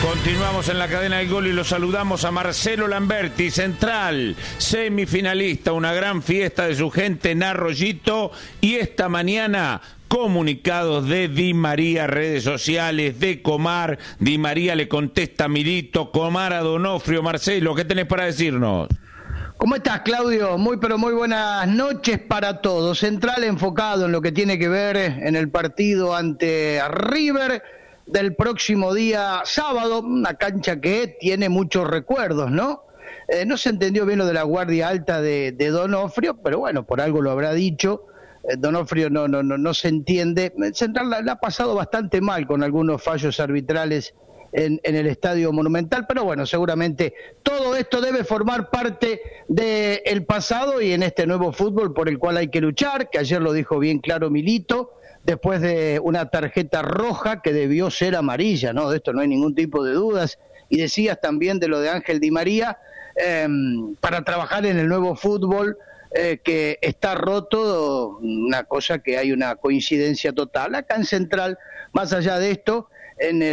Continuamos en la cadena del gol y lo saludamos a Marcelo Lamberti, central, semifinalista, una gran fiesta de su gente en Arroyito, y esta mañana comunicados de Di María, redes sociales de Comar. Di María le contesta a Milito, Comar a Donofrio. Marcelo, ¿qué tenés para decirnos? ¿Cómo estás, Claudio? Muy buenas noches para todos. Central enfocado en lo que tiene que ver en el partido ante River del próximo día sábado, una cancha que tiene muchos recuerdos, ¿no? No se entendió bien lo de la guardia alta de Donofrio, pero bueno, por algo lo habrá dicho. Donofrio no se entiende. Central la ha pasado bastante mal con algunos fallos arbitrales en el Estadio Monumental, pero bueno, seguramente todo esto debe formar parte del pasado y en este nuevo fútbol por el cual hay que luchar, que ayer lo dijo bien claro Milito, después de una tarjeta roja que debió ser amarilla, ¿no? De esto no hay ningún tipo de dudas, y decías también de lo de Ángel Di María, para trabajar en el nuevo fútbol que está roto, una cosa que hay una coincidencia total. Acá en Central, más allá de esto, en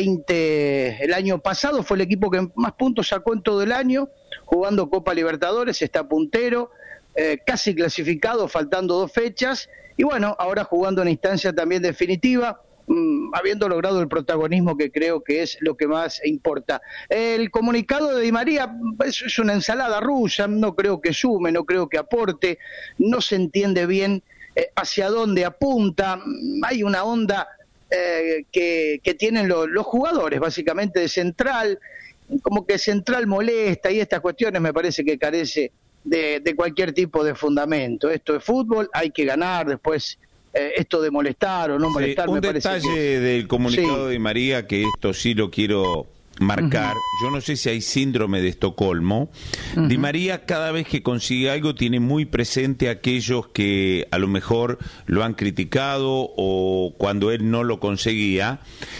el año pasado fue el equipo que más puntos sacó en todo el año, jugando Copa Libertadores, está puntero, casi clasificado, faltando 2 fechas, y bueno, ahora jugando una instancia también definitiva, habiendo logrado el protagonismo que creo que es lo que más importa. El comunicado de Di María es una ensalada rusa, no creo que sume, no creo que aporte, no se entiende bien hacia dónde apunta, hay una onda que tienen los jugadores básicamente de Central, como que Central molesta, y estas cuestiones me parece que carece de cualquier tipo de fundamento. Esto es fútbol, hay que ganar, después esto de molestar o no molestar, un me parece detalle del comunicado de Di María, que esto sí lo quiero marcar. Yo no sé si hay síndrome de Estocolmo. Di María, cada vez que consigue algo, tiene muy presente a aquellos que a lo mejor lo han criticado o cuando él no lo conseguía.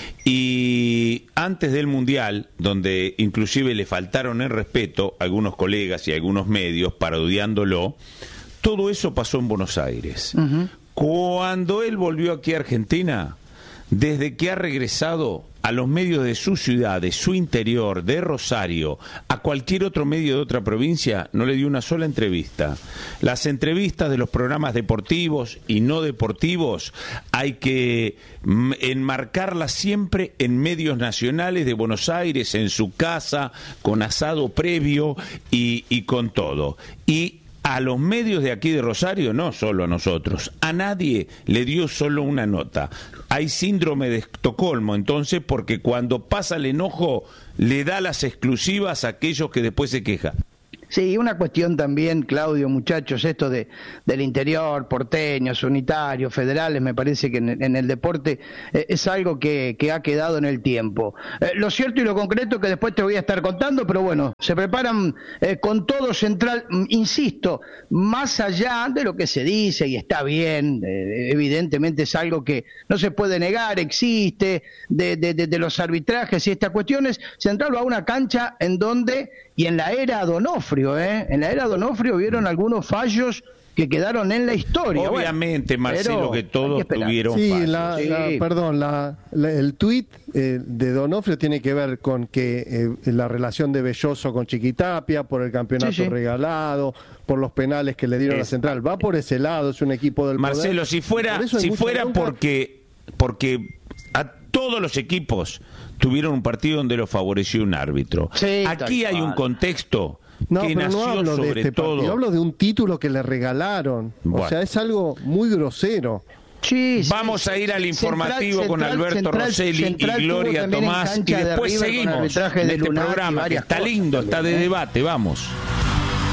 Y antes del Mundial, donde inclusive le faltaron el respeto a algunos colegas y a algunos medios parodiándolo, todo eso pasó en Buenos Aires. Cuando él volvió aquí a Argentina, desde que ha regresado a los medios de su ciudad, de su interior, de Rosario, a cualquier otro medio de otra provincia, no le dio una sola entrevista. Las entrevistas de los programas deportivos y no deportivos hay que enmarcarlas siempre en medios nacionales de Buenos Aires, en su casa, con asado previo y con todo. Y a los medios de aquí de Rosario, no solo a nosotros, a nadie le dio solo una nota. Hay síndrome de Estocolmo, entonces, porque cuando pasa el enojo, le da las exclusivas a aquellos que después se quejan. Sí, una cuestión también, Claudio, muchachos, esto del interior, porteños, unitarios, federales, me parece que en el deporte es algo que ha quedado en el tiempo. Lo cierto y lo concreto que después te voy a estar contando, pero bueno, se preparan con todo Central, insisto, más allá de lo que se dice, y está bien, evidentemente es algo que no se puede negar, existe, de los arbitrajes y estas cuestiones. Central va a una cancha en donde, y en la era Donofrio, en la era Donofrio vieron algunos fallos que quedaron en la historia. Obviamente, bueno, Marcelo, que todos tuvieron fallos. Perdón, el tuit de Donofrio tiene que ver con que la relación de Belloso con Chiquitapia, por el campeonato regalado, por los penales que le dieron a Central. Va por ese lado, es un equipo del Marcelo, poder. si fuera porque a todos los equipos tuvieron un partido donde lo favoreció un árbitro. Sí, aquí hay un contexto que nació sobre todo. Yo hablo de un título que le regalaron. Bueno. O sea, es algo muy grosero. Sí, vamos a ir al informativo con Alberto Rosselli y Gloria Tomás, y después seguimos en este programa que está lindo, está de debate. Vamos.